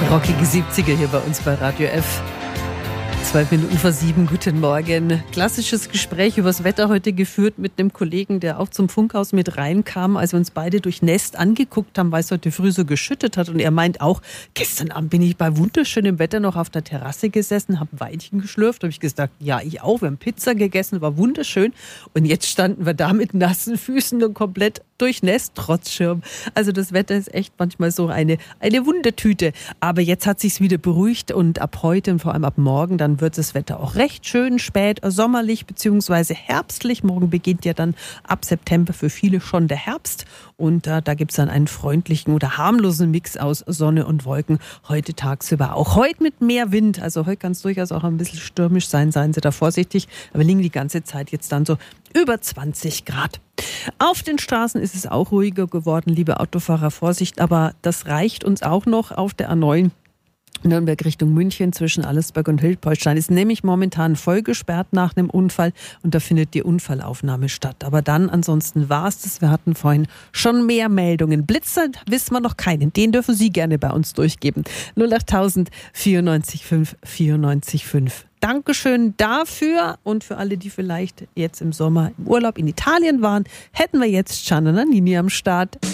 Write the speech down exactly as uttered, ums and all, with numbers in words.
Rockige siebziger hier bei uns bei Radio F. Zwei Minuten vor sieben, guten Morgen. Klassisches Gespräch übers Wetter heute geführt mit einem Kollegen, der auch zum Funkhaus mit reinkam, als wir uns beide durch Nest angeguckt haben, weil es heute früh so geschüttet hat. Und er meint auch, gestern Abend bin ich bei wunderschönem Wetter noch auf der Terrasse gesessen, habe ein Weinchen geschlürft. Habe ich gesagt, ja, ich auch. Wir haben Pizza gegessen, war wunderschön. Und jetzt standen wir da mit nassen Füßen und komplett durchnässt, trotz Schirm. Also das Wetter ist echt manchmal so eine, eine Wundertüte. Aber jetzt hat sich's wieder beruhigt und ab heute und vor allem ab morgen, dann wird das Wetter auch recht schön spät, sommerlich bzw. herbstlich. Morgen beginnt ja dann ab September für viele schon der Herbst. Und äh, da gibt's dann einen freundlichen oder harmlosen Mix aus Sonne und Wolken. Heute tagsüber auch. Heute mit mehr Wind. Also heute kann es durchaus auch ein bisschen stürmisch sein. Seien Sie da vorsichtig. Aber liegen die ganze Zeit jetzt dann so über zwanzig Grad. Auf den Straßen ist es auch ruhiger geworden, liebe Autofahrer, Vorsicht, aber das reicht uns auch noch auf der A neun. Nürnberg Richtung München zwischen Allersberg und Hildburghausen ist nämlich momentan voll gesperrt nach einem Unfall und da findet die Unfallaufnahme statt. Aber dann, ansonsten war es das. Wir hatten vorhin schon mehr Meldungen. Blitzer wissen wir noch keinen. Den dürfen Sie gerne bei uns durchgeben. null acht tausend vierundneunzig fünf vierundneunzig fünf. Dankeschön dafür und für alle, die vielleicht jetzt im Sommer im Urlaub in Italien waren, hätten wir jetzt Gianna Nannini am Start.